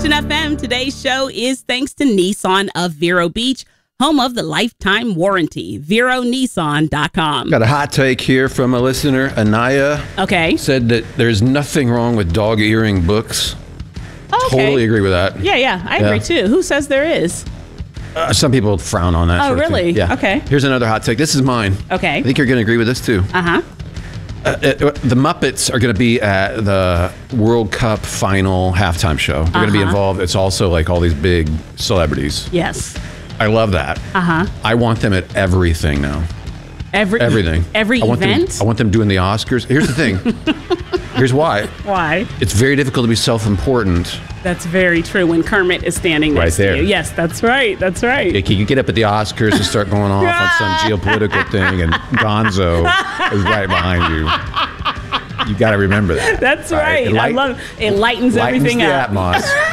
Christian FM. Today's show is thanks to Nissan of Vero Beach, home of the lifetime warranty. VeroNissan.com. Got a hot take here from a listener, Anaya. Okay. Said that there's nothing wrong with dog earring books. Oh, okay. Totally agree with that. Yeah, I agree too. Who says there is? Some people frown on that. Oh, sort of really? thing. Yeah. Okay. Here's another hot take. This is mine. Okay. I think you're going to agree with this too. Uh-huh. The Muppets are going to be at the World Cup final halftime show. They're going to be involved. It's also like all these big celebrities. Yes. I love that. I want them at everything now. Everything. Every event? I want them doing the Oscars. Here's the thing. Here's why. Why? It's very difficult to be self-important. That's very true when Kermit is standing next Right there. to you. Yes, that's right. That's right. Like, you can get up at the Oscars and start going off on some geopolitical thing, and Gonzo is right behind you. You got to remember that. That's right. I love it. It lightens everything the up. Atmos.